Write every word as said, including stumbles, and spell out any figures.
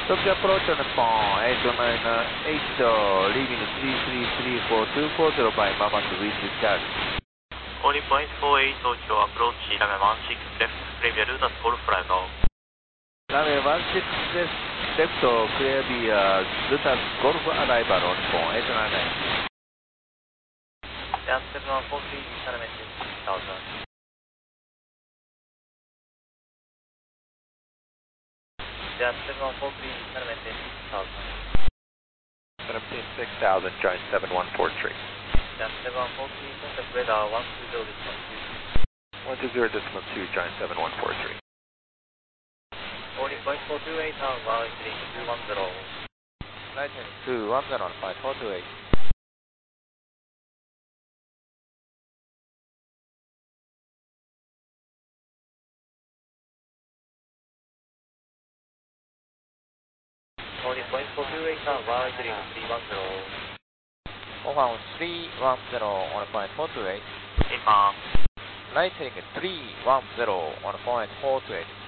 Tokyo approach on the phone, eight nine eight, leaving three three three four two four zero by Mama to reach discharge. Only point four eight Tokyo approach, runway one six left, clear via Luton Golf flight now. Runway one six left, left, clear via Luton Golf arrival on phone, eight nine nine. Yeah, seven one four three, centimeter six thousand. Yeah, seven one four three, centimeter six thousand. Seventeen six thousand, join seven one four three. Yeah, seven one four three, contact radar one two zero decimal two. one two zero decimal two, join seven one four three. Only point four two eight, now while entering two one zero. Right, two one zero on five four two eight. Only point four two eight, now while entering three one zero. Over three one zero on five four two eight. Inform. Right, three one zero on five four two eight.